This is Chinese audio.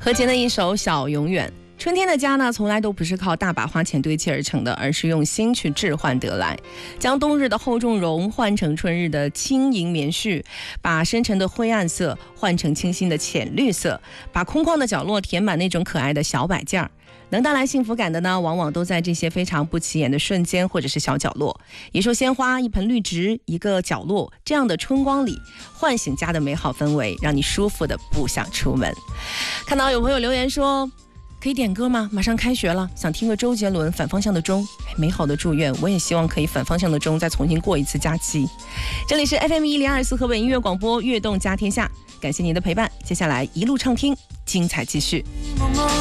何洁的一首《小永远》。春天的家呢，从来都不是靠大把花钱堆砌而成的，而是用心去置换得来。将冬日的厚重绒换成春日的轻盈棉絮，把深沉的灰暗色换成清新的浅绿色，把空旷的角落填满那种可爱的小摆件儿。能带来幸福感的呢，往往都在这些非常不起眼的瞬间或者是小角落。一束鲜花，一盆绿植，一个角落，这样的春光里，唤醒家的美好氛围，让你舒服的不想出门。看到有朋友留言说，可以点歌吗？马上开学了，想听个周杰伦《反方向的钟》。美好的祝愿，我也希望可以反方向的钟再重新过一次假期。这里是 FM1024 河北音乐广播，悦动家天下，感谢您的陪伴。接下来一路畅听，精彩继续。